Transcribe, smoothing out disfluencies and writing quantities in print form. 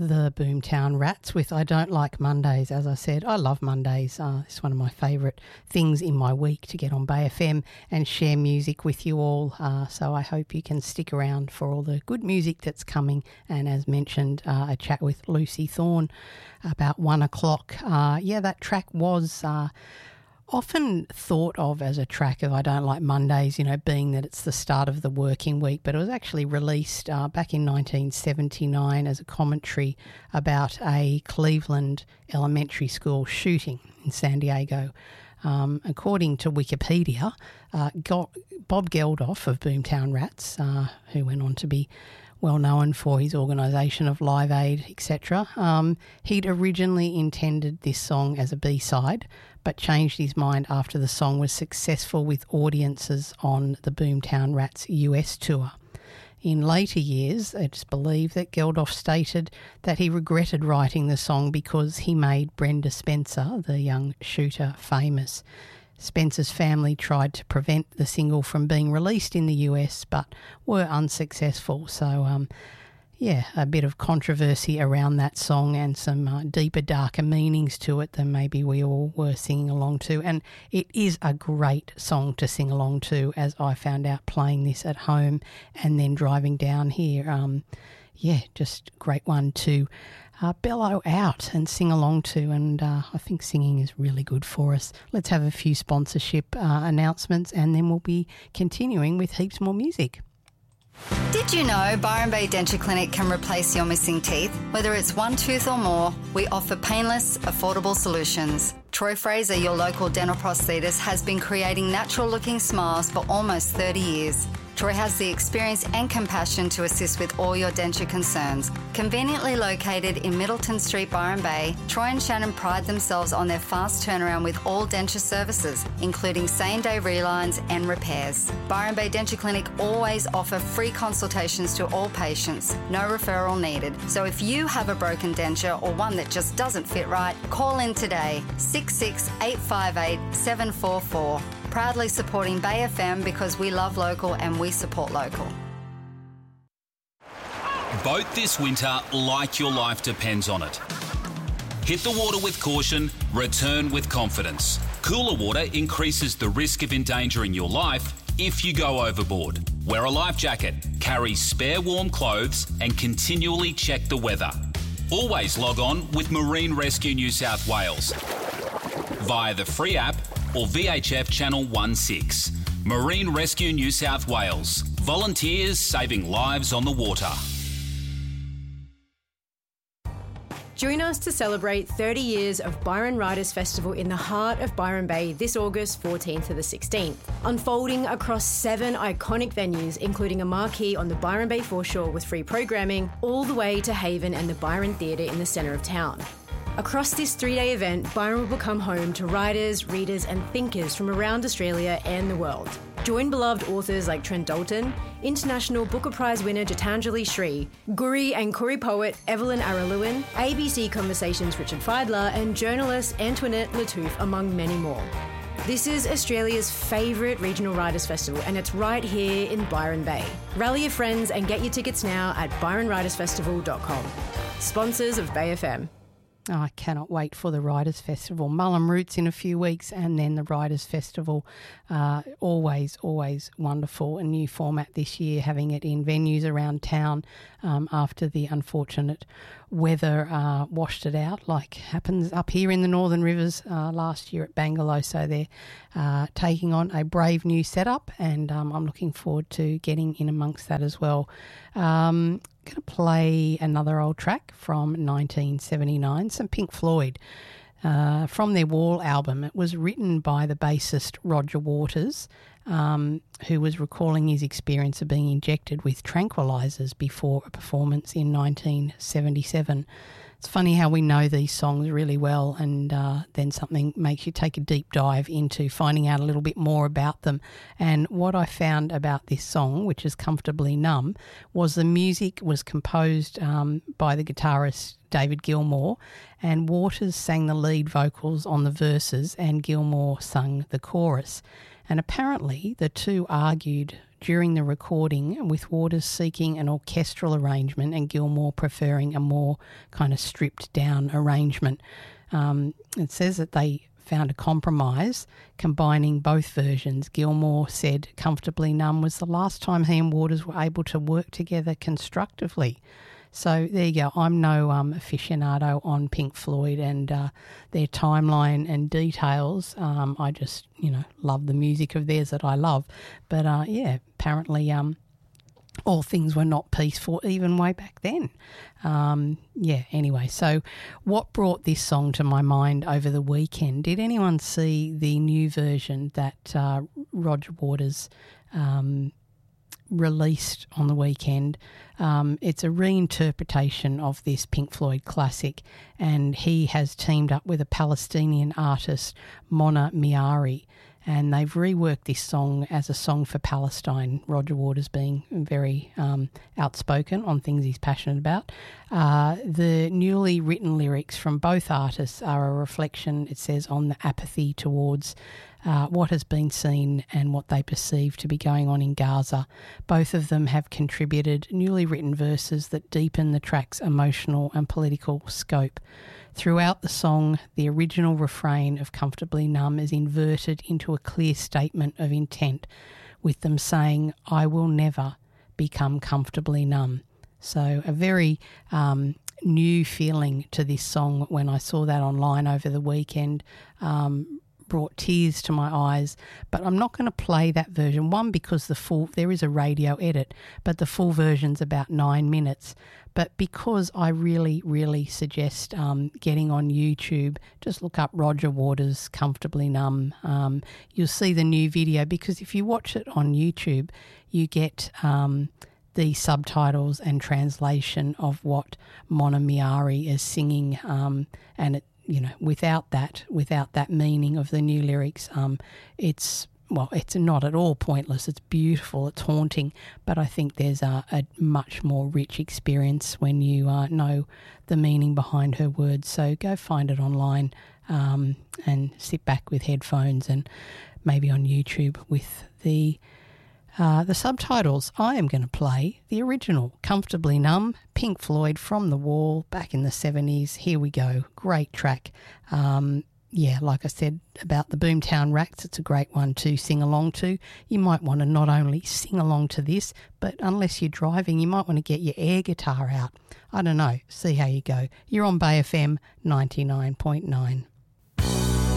the Boomtown Rats with I Don't Like Mondays. As I said, I love Mondays. It's one of my favourite things in my week to get on Bay FM and share music with you all. So I hope you can stick around for all the good music that's coming. And as mentioned, a chat with Lucy Thorne about 1 o'clock. That track was often thought of as a track of I Don't Like Mondays, being that it's the start of the working week, but it was actually released back in 1979 as a commentary about a Cleveland elementary school shooting in San Diego. According to Wikipedia, Bob Geldof of Boomtown Rats, who went on to be well known for his organisation of Live Aid, etc., he'd originally intended this song as a B-side, but changed his mind after the song was successful with audiences on the Boomtown Rats US tour. In later years, it's believed that Geldof stated that he regretted writing the song because he made Brenda Spencer, the young shooter, famous. Spencer's family tried to prevent the single from being released in the US but were unsuccessful. So, a bit of controversy around that song and some deeper, darker meanings to it than maybe we all were singing along to. And it is a great song to sing along to, as I found out playing this at home and then driving down here. Just a great one to bellow out and sing along to, and I think singing is really good for us. Let's have a few sponsorship announcements and then we'll be continuing with heaps more music. Did you know Byron Bay Denture Clinic can replace your missing teeth? Whether it's one tooth or more, we offer painless, affordable solutions. Troy Fraser, your local dental prosthetist, has been creating natural-looking smiles for almost 30 years. Troy has the experience and compassion to assist with all your denture concerns. Conveniently located in Middleton Street, Byron Bay, Troy and Shannon pride themselves on their fast turnaround with all denture services, including same-day relines and repairs. Byron Bay Denture Clinic always offer free consultations to all patients, no referral needed. So if you have a broken denture or one that just doesn't fit right, call in today, 858 744. Proudly supporting Bay FM because we love local and we support local. Boat this winter like your life depends on it. Hit the water with caution, return with confidence. Cooler water increases the risk of endangering your life if you go overboard. Wear a life jacket, carry spare warm clothes and continually check the weather. Always log on with Marine Rescue New South Wales via the free app or VHF Channel 16. Marine Rescue New South Wales. Volunteers saving lives on the water. Join us to celebrate 30 years of Byron Writers Festival in the heart of Byron Bay this August 14th to the 16th. Unfolding across 7 iconic venues, including a marquee on the Byron Bay foreshore with free programming, all the way to Haven and the Byron Theatre in the centre of town. Across this 3-day event, Byron will become home to writers, readers and thinkers from around Australia and the world. Join beloved authors like Trent Dalton, International Booker Prize winner Gitanjali Shree, Guri and Koori poet Evelyn Araluin, ABC Conversations Richard Feidler and journalist Antoinette Lattouf, among many more. This is Australia's favourite regional writers' festival and it's right here in Byron Bay. Rally your friends and get your tickets now at byronwritersfestival.com. Sponsors of Bay FM. Oh, I cannot wait for the Writers' Festival. Mullum Roots in a few weeks and then the Writers' Festival. Always wonderful. A new format this year, having it in venues around town after the unfortunate weather washed it out, like happens up here in the Northern Rivers last year at Bangalore. So they're taking on a brave new setup and I'm looking forward to getting in amongst that as well. Going to play another old track from 1979, some Pink Floyd, from their Wall album. It was written by the bassist Roger Waters, who was recalling his experience of being injected with tranquilizers before a performance in 1977. It's funny how we know these songs really well and then something makes you take a deep dive into finding out a little bit more about them. And what I found about this song, which is Comfortably Numb, was the music was composed by the guitarist David Gilmour, and Waters sang the lead vocals on the verses and Gilmour sung the chorus. And apparently the two argued during the recording, with Waters seeking an orchestral arrangement and Gilmour preferring a more kind of stripped down arrangement. It says that they found a compromise combining both versions. Gilmour said Comfortably Numb was the last time he and Waters were able to work together constructively. So there you go. I'm no aficionado on Pink Floyd and their timeline and details. I just, love the music of theirs that I love. But, apparently all things were not peaceful even way back then. Anyway, so what brought this song to my mind over the weekend? Did anyone see the new version that Roger Waters released on the weekend? It's a reinterpretation of this Pink Floyd classic, and he has teamed up with a Palestinian artist, Mona Miari, and they've reworked this song as a song for Palestine, Roger Waters being very outspoken on things he's passionate about. The newly written lyrics from both artists are a reflection, it says, on the apathy towards what has been seen and what they perceive to be going on in Gaza. Both of them have contributed newly written verses that deepen the track's emotional and political scope. Throughout the song, the original refrain of Comfortably Numb is inverted into a clear statement of intent, with them saying, "I will never become comfortably numb." So a very new feeling to this song when I saw that online over the weekend. Brought tears to my eyes, but I'm not going to play that version. One, because there is a radio edit, but the full version's about 9 minutes. But because I really, really suggest getting on YouTube, just look up Roger Waters Comfortably Numb. You'll see the new video, because if you watch it on YouTube, you get the subtitles and translation of what Mona Miari is singing, and it, without that meaning of the new lyrics, it's not at all pointless. It's beautiful, it's haunting, but I think there's a much more rich experience when you know the meaning behind her words. So go find it online and sit back with headphones and maybe on YouTube with the subtitles. I am going to play the original, Comfortably Numb, Pink Floyd, From the Wall, back in the 70s. Here we go. Great track. Like I said about the Boomtown Rats, it's a great one to sing along to. You might want to not only sing along to this, but unless you're driving, you might want to get your air guitar out. I don't know. See how you go. You're on Bay FM 99.9.